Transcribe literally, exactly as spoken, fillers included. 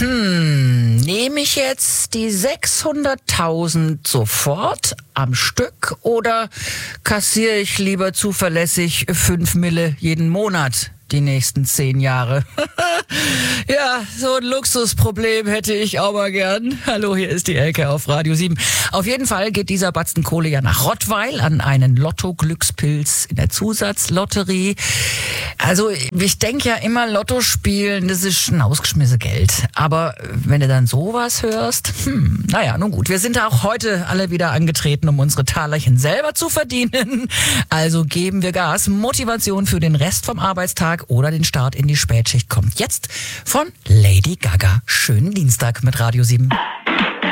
Hm, nehme ich jetzt die sechshunderttausend sofort am Stück oder kassiere ich lieber zuverlässig fünf Mille jeden Monat die nächsten zehn Jahre? Ja, so ein Luxusproblem hätte ich auch mal gern. Hallo, hier ist die Elke auf Radio sieben. Auf jeden Fall geht dieser Batzen Kohle ja nach Rottweil an einen Lotto-Glückspilz in der Zusatzlotterie. Also ich denke ja immer, Lotto spielen, das ist ein ausgeschmissene Geld. Aber wenn du dann sowas hörst, hm, naja, nun gut. Wir sind auch heute alle wieder angetreten, um unsere Talerchen selber zu verdienen. Also geben wir Gas. Motivation für den Rest vom Arbeitstag oder den Start in die Spätschicht kommt jetzt von Lady Gaga. Schönen Dienstag mit Radio sieben.